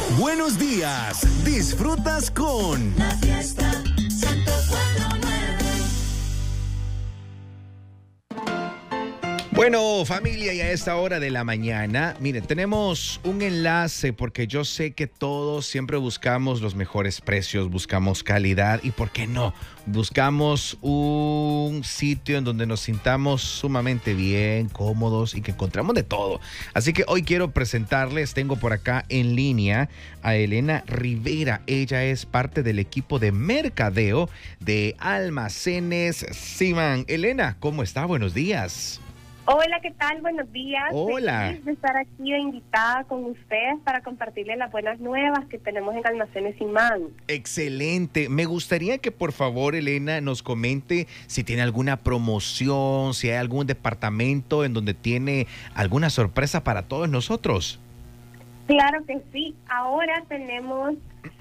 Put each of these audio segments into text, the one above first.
Buenos días, disfrutas con La Fiesta 104.9. Bueno, familia, y a esta hora de la mañana, miren, tenemos un enlace porque yo sé que todos siempre buscamos los mejores precios, buscamos calidad y, ¿por qué no? Buscamos un sitio en donde nos sintamos sumamente bien, cómodos y que encontramos de todo. Así que hoy quiero presentarles, tengo por acá en línea a Elena Rivera. Ella es parte del equipo de mercadeo de Almacenes Simán. Elena, ¿cómo está? Buenos días. Hola, ¿qué tal? Buenos días. Hola. Feliz de estar aquí de invitada con ustedes para compartirles las buenas nuevas que tenemos en Almacenes Simán. Excelente. Me gustaría que por favor, Elena, nos comente si tiene alguna promoción, si hay algún departamento en donde tiene alguna sorpresa para todos nosotros. Claro que sí. Ahora tenemos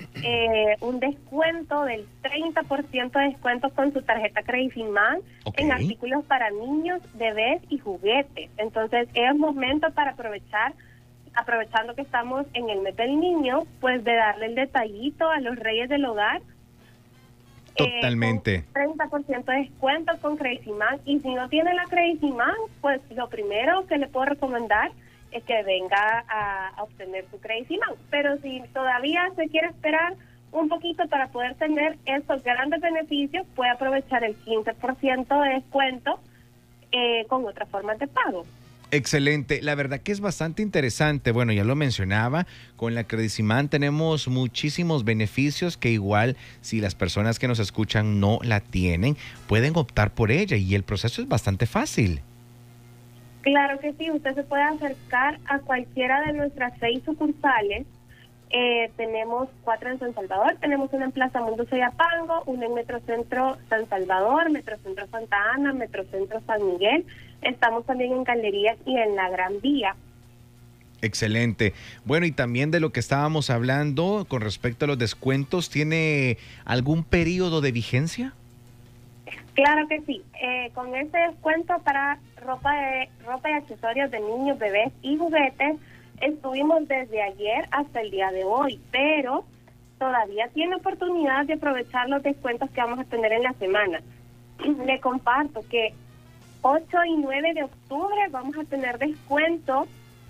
un descuento del 30% de descuento con su tarjeta Credit Simán en artículos para niños, bebés y juguetes. Entonces es momento para aprovechando que estamos en el mes del niño, pues de darle el detallito a los reyes del hogar. Totalmente. 30% de descuento con Credit Simán. Y si no tiene la Credit Simán, pues lo primero que le puedo recomendar es que venga a obtener su Credit Simán. Pero si todavía se quiere esperar un poquito para poder tener estos grandes beneficios, puede aprovechar el 15% de descuento con otras formas de pago. Excelente, la verdad que es bastante interesante. Bueno, ya lo mencionaba, con la Credit Simán tenemos muchísimos beneficios que igual si las personas que nos escuchan no la tienen, pueden optar por ella y el proceso es bastante fácil. Claro que sí, usted se puede acercar a cualquiera de nuestras 6 sucursales. Tenemos 4 en San Salvador, tenemos una en Plaza Mundo Soyapango, una en Metrocentro San Salvador, Metrocentro Santa Ana, Metrocentro San Miguel. Estamos también en Galerías y en la Gran Vía. Excelente. Bueno, y también de lo que estábamos hablando con respecto a los descuentos, ¿tiene algún periodo de vigencia? Claro que sí. Con este descuento para ropa y accesorios de niños, bebés y juguetes, estuvimos desde ayer hasta el día de hoy, pero todavía tiene oportunidad de aprovechar los descuentos que vamos a tener en la semana. Le comparto que 8 y 9 de octubre vamos a tener descuento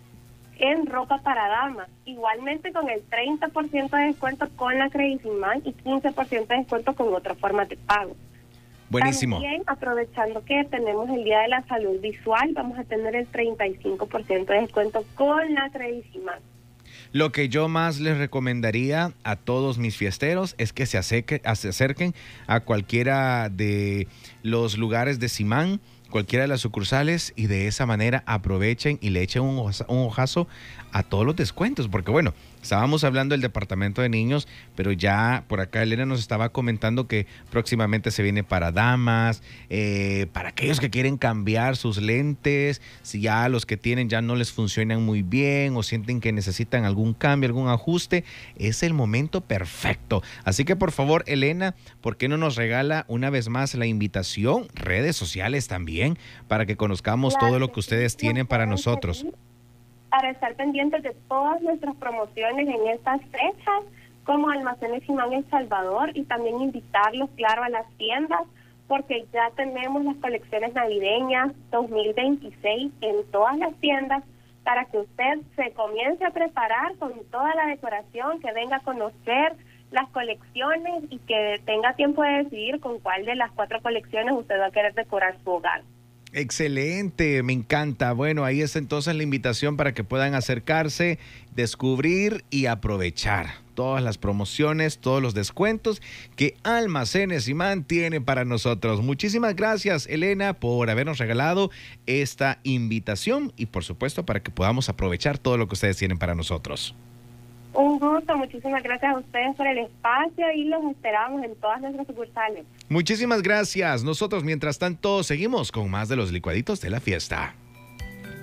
en ropa para damas, igualmente con el 30% de descuento con la Credit Simán y 15% de descuento con otras formas de pago. Buenísimo. También, aprovechando que tenemos el Día de la Salud Visual, vamos a tener el 35% de descuento con la Credit Simán. Lo que yo más les recomendaría a todos mis fiesteros es que se acerquen a cualquiera de los lugares de Simán, cualquiera de las sucursales, y de esa manera aprovechen y le echen un ojazo a todos los descuentos, porque bueno, estábamos hablando del departamento de niños, pero ya por acá Elena nos estaba comentando que próximamente se viene para damas, para aquellos que quieren cambiar sus lentes, si ya los que tienen ya no les funcionan muy bien o sienten que necesitan algún cambio, algún ajuste, es el momento perfecto. Así que por favor, Elena, ¿por qué no nos regala una vez más la invitación, redes sociales también, para que conozcamos todo lo que ustedes tienen para nosotros? Para estar pendientes de todas nuestras promociones en estas fechas, como Almacenes Simán El Salvador, y también invitarlos, claro, a las tiendas, porque ya tenemos las colecciones navideñas 2026 en todas las tiendas, para que usted se comience a preparar con toda la decoración, que venga a conocer las colecciones y que tenga tiempo de decidir con cuál de las 4 colecciones usted va a querer decorar su hogar. Excelente, me encanta. Bueno, ahí está entonces la invitación para que puedan acercarse, descubrir y aprovechar todas las promociones, todos los descuentos que Almacenes Simán tiene para nosotros. Muchísimas gracias, Elena, por habernos regalado esta invitación y por supuesto para que podamos aprovechar todo lo que ustedes tienen para nosotros. Un gusto, muchísimas gracias a ustedes por el espacio y los esperamos en todas nuestras sucursales. Muchísimas gracias. Nosotros, mientras tanto, seguimos con más de los licuaditos de la fiesta.